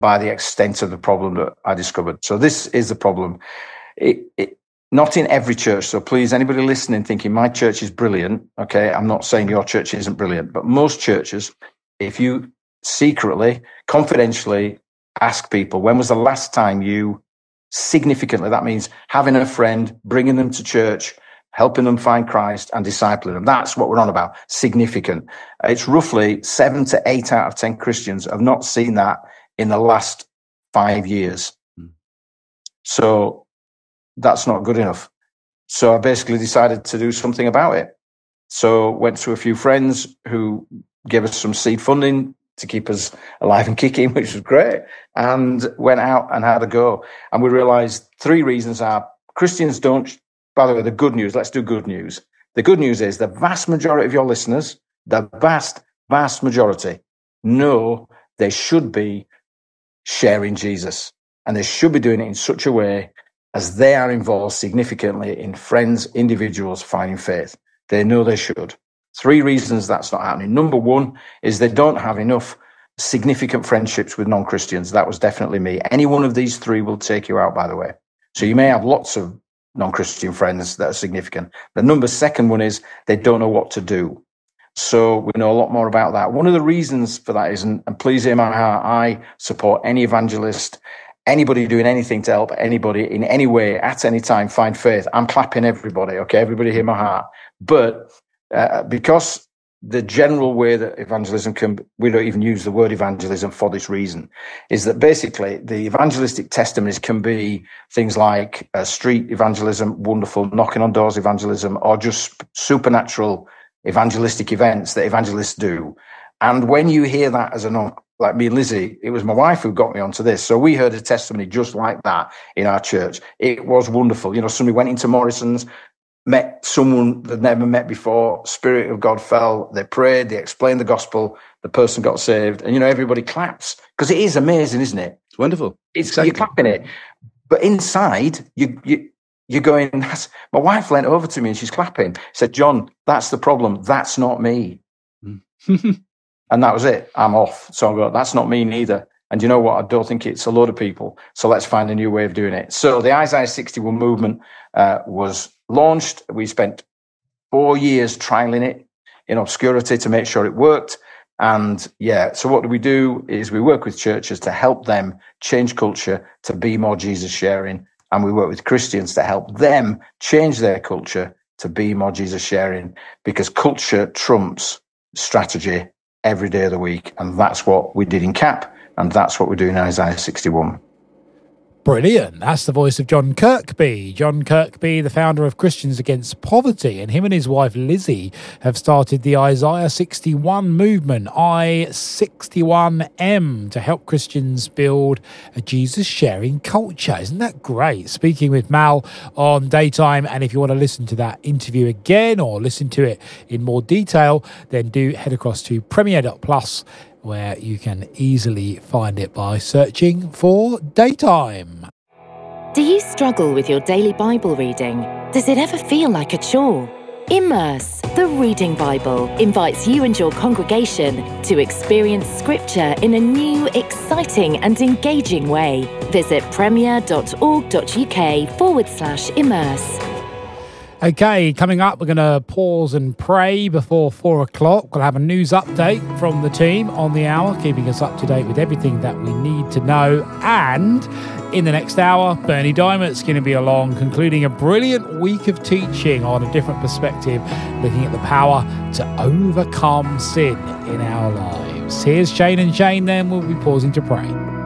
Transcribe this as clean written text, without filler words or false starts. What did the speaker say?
by the extent of the problem that I discovered. So this is the problem. Not in every church. So please, anybody listening thinking my church is brilliant, okay, I'm not saying your church isn't brilliant, but most churches, if you secretly, confidentially ask people, when was the last time you significantly, that means having a friend, bringing them to church, helping them find Christ and discipling them. That's what we're on about, significant. It's roughly 7 to 8 out of 10 Christians have not seen that in the last 5 years. So that's not good enough. So I basically decided to do something about it. So went to a few friends who gave us some seed funding to keep us alive and kicking, which was great, and went out and had a go. And we realized 3 reasons are Christians don't, by the way, the good news, let's do good news. The good news is the vast majority of your listeners, the vast majority, know they should be sharing Jesus. And they should be doing it in such a way as they are involved significantly in friends, individuals finding faith. They know they should. 3 reasons that's not happening. Number 1 is they don't have enough significant friendships with non-Christians. That was definitely me. Any one of these 3 will take you out, by the way. So you may have lots of non-Christian friends that are significant. The second one is they don't know what to do. So we know a lot more about that. One of the reasons for that is, and please hear my heart, I support any evangelist, anybody doing anything to help anybody in any way at any time find faith. I'm clapping everybody, okay? Everybody hear my heart. But because the general way that evangelism can, we don't even use the word evangelism for this reason, is that basically the evangelistic testimonies can be things like street evangelism, wonderful knocking on doors evangelism, or just supernatural evangelistic events that evangelists do. And when you hear that as like me and Lizzie, it was my wife who got me onto this. So we heard a testimony just like that in our church. It was wonderful. You know, somebody went into Morrison's, met someone they'd never met before, Spirit of God fell, they prayed, they explained the gospel, the person got saved, and, you know, everybody claps. Because it is amazing, isn't it? It's wonderful. You're clapping it. But inside, you're going, my wife leant over to me and she's clapping, said, John, that's the problem. That's not me. And that was it. I'm off. So I go, that's not me neither. And you know what? I don't think it's a load of people. So let's find a new way of doing it. So the Isaiah 61 movement was launched. We spent 4 years trialing it in obscurity to make sure it worked. And yeah, so what do? Is we work with churches to help them change culture to be more Jesus sharing. And we work with Christians to help them change their culture to be more Jesus sharing, because culture trumps strategy every day of the week. And that's what we did in CAP. And that's what we're doing in Isaiah 61. Brilliant. That's the voice of John Kirkby. John Kirkby, the founder of Christians Against Poverty, and him and his wife Lizzie have started the Isaiah 61 movement, I61M, to help Christians build a Jesus-sharing culture. Isn't that great? Speaking with Mal on Daytime, and if you want to listen to that interview again or listen to it in more detail, then do head across to premier.plus, where you can easily find it by searching for Daytime. Do you struggle with your daily Bible reading? Does it ever feel like a chore? Immerse, the Reading Bible, invites you and your congregation to experience Scripture in a new, exciting and engaging way. Visit premier.org.uk/immerse. Okay, coming up, we're going to pause and pray before 4 o'clock. We'll have a news update from the team on the hour, keeping us up to date with everything that we need to know. And in the next hour, Bernie Diamond's going to be along, concluding a brilliant week of teaching on a different perspective, looking at the power to overcome sin in our lives. Here's Shane and Shane, then we'll be pausing to pray.